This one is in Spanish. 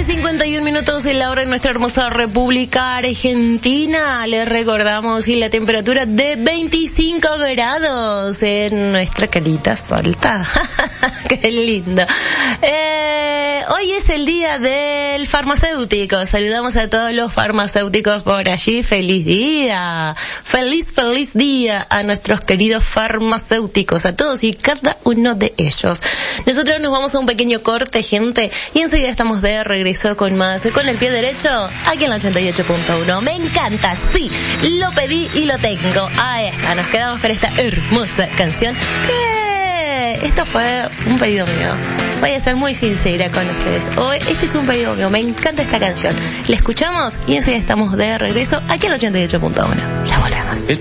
51 minutos en la hora en nuestra hermosa República Argentina. Les recordamos y la temperatura de 25 grados en nuestra carita Salta. Qué lindo. Hoy es el día del farmacéutico. Saludamos a todos los farmacéuticos por allí. Feliz día. Feliz día a nuestros queridos farmacéuticos, a todos y cada uno de ellos. Nosotros nos vamos a un pequeño corte, gente, y enseguida estamos de regreso con más, con el pie derecho, aquí en la 88.1. Me encanta, sí, lo pedí y lo tengo. Ahí está, nos quedamos con esta hermosa canción que esto fue un pedido mío. Voy a ser muy sincera con ustedes. Hoy este es un pedido mío, me encanta esta canción. La escuchamos y enseguida estamos de regreso aquí en la 88.1. Ya volvemos.